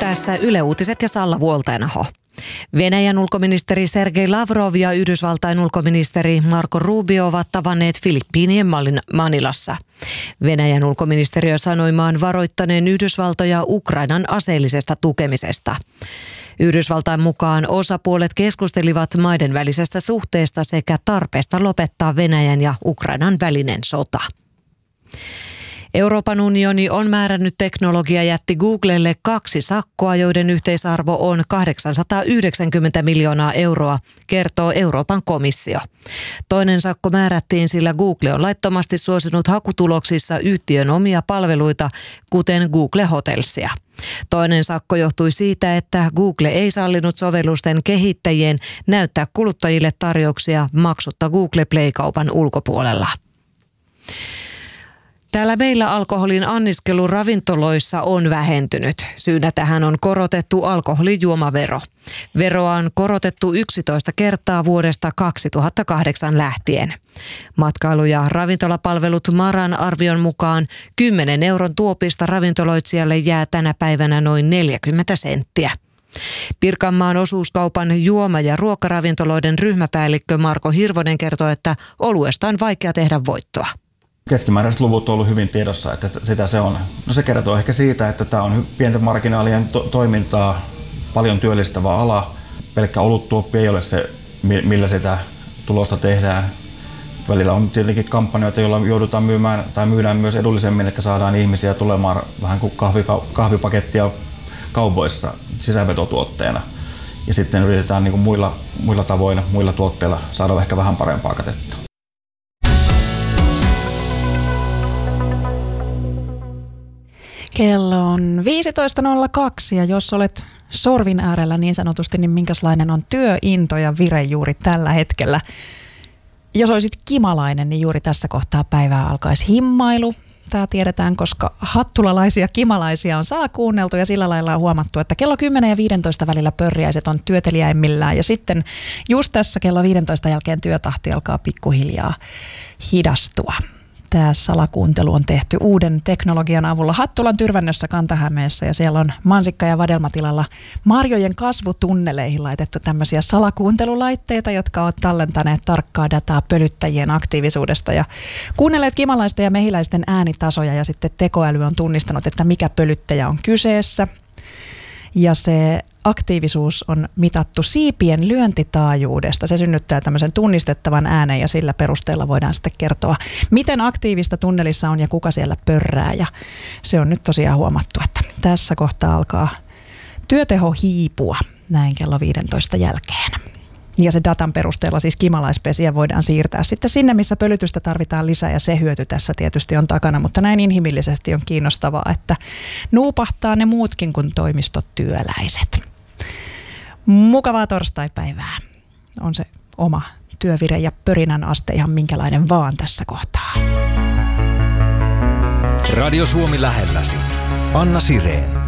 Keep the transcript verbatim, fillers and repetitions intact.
Tässä Yle Uutiset ja Salla Vuoltainaho. Venäjän ulkoministeri Sergei Lavrov ja Yhdysvaltain ulkoministeri Marco Rubio ovat tavanneet Filippiinien Manilassa. Venäjän ulkoministeriö sanoi maan varoittaneen Yhdysvaltoja Ukrainan aseellisesta tukemisesta. Yhdysvaltain mukaan osapuolet keskustelivat maiden välisestä suhteesta sekä tarpeesta lopettaa Venäjän ja Ukrainan välinen sota. Euroopan unioni on määrännyt teknologiajätti Googlelle kaksi sakkoa, joiden yhteisarvo on kahdeksansataayhdeksänkymmentä miljoonaa euroa, kertoo Euroopan komissio. Toinen sakko määrättiin, sillä Google on laittomasti suosinut hakutuloksissa yhtiön omia palveluita, kuten Google Hotelsia. Toinen sakko johtui siitä, että Google ei sallinut sovellusten kehittäjien näyttää kuluttajille tarjouksia maksutta Google Play-kaupan ulkopuolella. Täällä meillä alkoholin anniskelu ravintoloissa on vähentynyt. Syynä tähän on korotettu alkoholijuomavero. Veroa on korotettu yksitoista kertaa vuodesta kaksituhattakahdeksan lähtien. Matkailu- ja ravintolapalvelut Maran arvion mukaan kymmenen euron tuopista ravintoloitsijalle jää tänä päivänä noin neljäkymmentä senttiä. Pirkanmaan osuuskaupan juoma- ja ruokaravintoloiden ryhmäpäällikkö Marko Hirvonen kertoo, että oluesta on vaikea tehdä voittoa. Keskimääräiset luvut on ollut hyvin tiedossa, että sitä se on. No se kertoo ehkä siitä, että tämä on pienten marginaalien to- toimintaa, paljon työllistävä ala. Pelkkä oluttuoppi ei ole se, millä sitä tulosta tehdään. Välillä on tietenkin kampanjoita, joilla joudutaan myymään tai myydään myös edullisemmin, että saadaan ihmisiä tulemaan vähän kuin kahvi, kahvipakettia kaupoissa sisävetotuotteena. Ja sitten yritetään niin kuin muilla, muilla tavoin, muilla tuotteilla saada ehkä vähän parempaa katetta. Kello on viisitoista nolla kaksi ja jos olet sorvin äärellä niin sanotusti, niin minkälainen on työinto ja vire juuri tällä hetkellä? Jos olisit kimalainen, niin juuri tässä kohtaa päivää alkaisi himmailu. Tämä tiedetään, koska hattulalaisia kimalaisia on salakuunneltu ja sillä lailla on huomattu, että kello kymmenen ja viisitoista välillä pörriäiset on työteliäimmillään ja sitten just tässä kello viisitoista jälkeen työtahti alkaa pikkuhiljaa hidastua. Tämä salakuuntelu on tehty uuden teknologian avulla Hattulan Tyrvännössä Kanta-Hämeessä ja siellä on mansikka- ja vadelmatilalla marjojen kasvutunneleihin laitettu tämmöisiä salakuuntelulaitteita, jotka ovat tallentaneet tarkkaa dataa pölyttäjien aktiivisuudesta ja kuunnelleet kimalaisten ja mehiläisten äänitasoja ja sitten tekoäly on tunnistanut, että mikä pölyttäjä on kyseessä. Ja se aktiivisuus on mitattu siipien lyöntitaajuudesta. Se synnyttää tämmöisen tunnistettavan äänen ja sillä perusteella voidaan sitten kertoa, miten aktiivista tunnelissa on ja kuka siellä pörrää. Ja se on nyt tosiaan huomattu, että tässä kohtaa alkaa työteho hiipua näin kello viisitoista jälkeen. Ja se datan perusteella siis kimalaispesiä voidaan siirtää sitten sinne, missä pölytystä tarvitaan lisää ja se hyöty tässä tietysti on takana. Mutta näin inhimillisesti on kiinnostavaa, että nuupahtaa ne muutkin kuin toimistotyöläiset. Mukavaa torstaipäivää. On se oma työvire ja pörinän aste ihan minkälainen vaan tässä kohtaa. Radio Suomi lähelläsi. Anna Sireen.